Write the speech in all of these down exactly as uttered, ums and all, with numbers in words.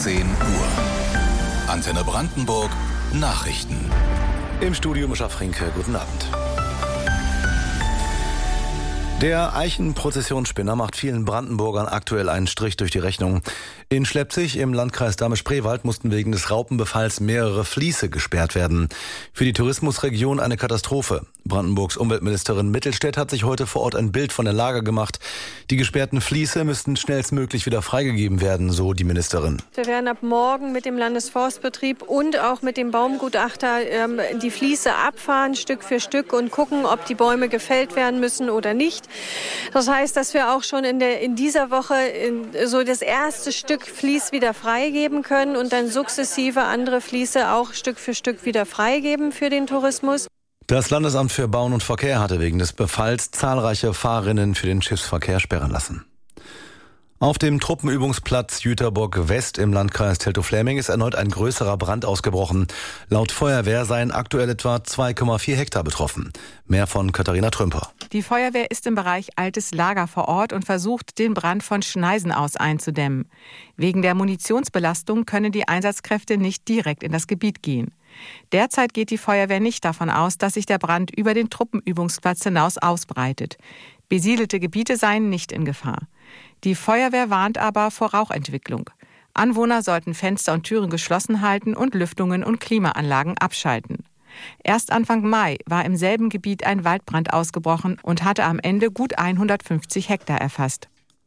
zehn Uhr. Antenne Brandenburg Nachrichten. Im Studio Mischa Frinke, guten Abend. Der Eichenprozessionsspinner macht vielen Brandenburgern aktuell einen Strich durch die Rechnung. In Schleppzig im Landkreis Dahme-Spreewald mussten wegen des Raupenbefalls mehrere Fließe gesperrt werden. Für die Tourismusregion eine Katastrophe. Brandenburgs Umweltministerin Mittelstädt hat sich heute vor Ort ein Bild von der Lage gemacht. Die gesperrten Fließe müssten schnellstmöglich wieder freigegeben werden, so die Ministerin. Wir werden ab morgen mit dem Landesforstbetrieb und auch mit dem Baumgutachter ähm, die Fließe abfahren, Stück für Stück, und gucken, ob die Bäume gefällt werden müssen oder nicht. Das heißt, dass wir auch schon in, der, in dieser Woche in, so das erste Stück Fließ wieder freigeben können und dann sukzessive andere Fließe auch Stück für Stück wieder freigeben für den Tourismus. Das Landesamt für Bauen und Verkehr hatte wegen des Befalls zahlreiche Fahrerinnen für den Schiffsverkehr sperren lassen. Auf dem Truppenübungsplatz Jüterbock West im Landkreis Teltow-Fläming ist erneut ein größerer Brand ausgebrochen. Laut Feuerwehr seien aktuell etwa zwei Komma vier Hektar betroffen. Mehr von Katharina Trümper. Die Feuerwehr ist im Bereich Altes Lager vor Ort und versucht, den Brand von Schneisen aus einzudämmen. Wegen der Munitionsbelastung können die Einsatzkräfte nicht direkt in das Gebiet gehen. Derzeit geht die Feuerwehr nicht davon aus, dass sich der Brand über den Truppenübungsplatz hinaus ausbreitet. Besiedelte Gebiete seien nicht in Gefahr. Die Feuerwehr warnt aber vor Rauchentwicklung. Anwohner sollten Fenster und Türen geschlossen halten und Lüftungen und Klimaanlagen abschalten. Erst Anfang Mai war im selben Gebiet ein Waldbrand ausgebrochen und hatte am Ende gut hundertfünfzig Hektar erfasst.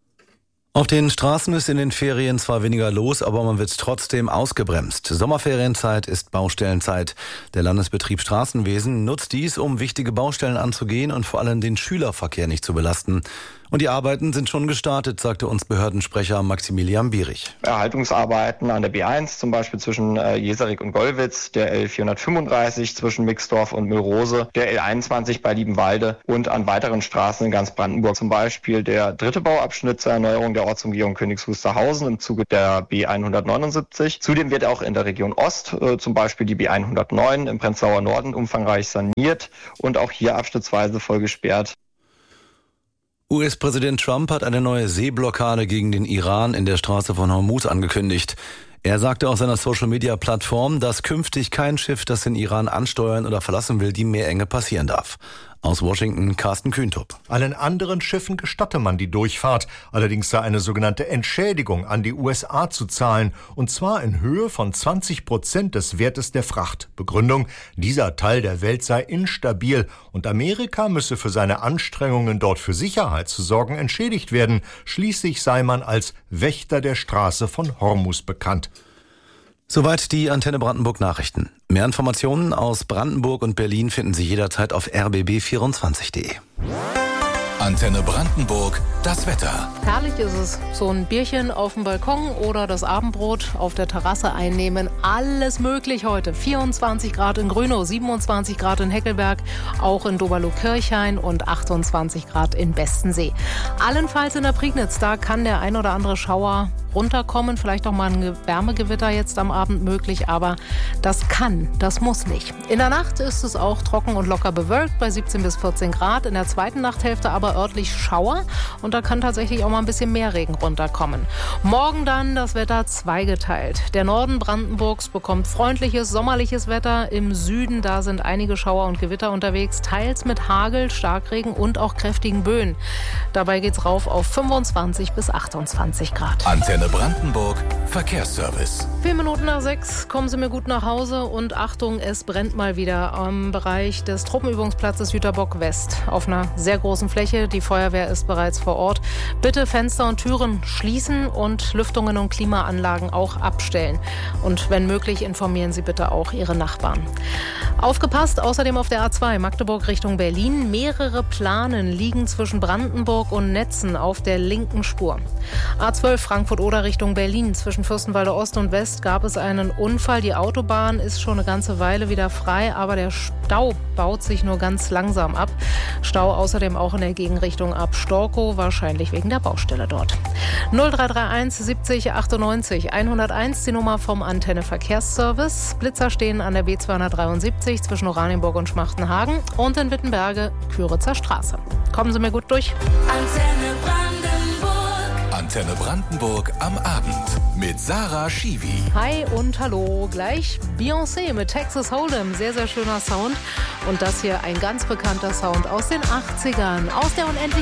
Auf den Straßen ist in den Ferien zwar weniger los, aber man wird trotzdem ausgebremst. Sommerferienzeit ist Baustellenzeit. Der Landesbetrieb Straßenwesen nutzt dies, um wichtige Baustellen anzugehen und vor allem den Schülerverkehr nicht zu belasten. Und die Arbeiten sind schon gestartet, sagte uns Behördensprecher Maximilian Bierich. Erhaltungsarbeiten an der B eins, zum Beispiel zwischen äh, Jeserik und Gollwitz, der L vierhundertfünfunddreißig zwischen Mixdorf und Müllrose, der L einundzwanzig bei Liebenwalde und an weiteren Straßen in ganz Brandenburg. Zum Beispiel der dritte Bauabschnitt zur Erneuerung der Ortsumgehung Königs Wusterhausen im Zuge der B hundertneunundsiebzig. Zudem wird auch in der Region Ost, äh, zum Beispiel die B hundertneun im Prenzlauer Norden, umfangreich saniert und auch hier abschnittsweise voll gesperrt. U S-Präsident Trump hat eine neue Seeblockade gegen den Iran in der Straße von Hormuz angekündigt. Er sagte auf seiner Social-Media-Plattform, dass künftig kein Schiff, das den Iran ansteuern oder verlassen will, die Meerenge passieren darf. Aus Washington, Carsten Kühntop. Allen anderen Schiffen gestatte man die Durchfahrt. Allerdings sei eine sogenannte Entschädigung an die U S A zu zahlen. Und zwar in Höhe von zwanzig Prozent des Wertes der Fracht. Begründung: dieser Teil der Welt sei instabil und Amerika müsse für seine Anstrengungen, dort für Sicherheit zu sorgen, entschädigt werden. Schließlich sei man als Wächter der Straße von Hormuz bekannt. Soweit die Antenne Brandenburg Nachrichten. Mehr Informationen aus Brandenburg und Berlin finden Sie jederzeit auf r b b vierundzwanzig punkt d e. Antenne Brandenburg, das Wetter. Herrlich ist es. So ein Bierchen auf dem Balkon oder das Abendbrot auf der Terrasse einnehmen. Alles möglich heute. vierundzwanzig Grad in Grünow, siebenundzwanzig Grad in Heckelberg, auch in Doberlo-Kirchhain und achtundzwanzig Grad in Bestensee. Allenfalls in der Prignitz, da kann der ein oder andere Schauer runterkommen. Vielleicht auch mal ein Wärmegewitter jetzt am Abend möglich, aber das kann, das muss nicht. In der Nacht ist es auch trocken und locker bewölkt bei siebzehn bis vierzehn Grad. In der zweiten Nachthälfte aber örtlich Schauer und da kann tatsächlich auch mal ein bisschen mehr Regen runterkommen. Morgen dann das Wetter zweigeteilt. Der Norden Brandenburgs bekommt freundliches, sommerliches Wetter. Im Süden, da sind einige Schauer und Gewitter unterwegs, teils mit Hagel, Starkregen und auch kräftigen Böen. Dabei geht's rauf auf fünfundzwanzig bis achtundzwanzig Grad. Antenne Brandenburg Verkehrsservice. Vier Minuten nach sechs kommen Sie mir gut nach Hause und Achtung, es brennt mal wieder am Bereich des Truppenübungsplatzes Jüterbock West auf einer sehr großen Fläche. Die Feuerwehr ist bereits vor Ort. Bitte Fenster und Türen schließen und Lüftungen und Klimaanlagen auch abstellen. Und wenn möglich, informieren Sie bitte auch Ihre Nachbarn. Aufgepasst, außerdem auf der A zwei Magdeburg Richtung Berlin. Mehrere Planen liegen zwischen Brandenburg und Netzen auf der linken Spur. A zwölf Frankfurt-Oder Richtung Berlin. Zwischen Fürstenwalde Ost und West gab es einen Unfall. Die Autobahn ist schon eine ganze Weile wieder frei, aber der Stau baut sich nur ganz langsam ab. Stau außerdem auch in der Gegenrichtung ab Storkow, wahrscheinlich wegen der Baustelle dort. null drei drei eins siebzig achtundneunzig hunderteins, die Nummer vom Antenne Verkehrsservice. Blitzer stehen an der B zweihundertdreiundsiebzig zwischen Oranienburg und Schmachtenhagen und in Wittenberge Küritzer Straße. Kommen Sie mir gut durch. Antenne Brandenburg. Antenne Brandenburg am Abend mit Sarah Schiwi. Hi und hallo. Gleich Beyoncé mit Texas Hold'em. Sehr, sehr schöner Sound. Und das hier ein ganz bekannter Sound aus den achtzigern. Aus der unendlichen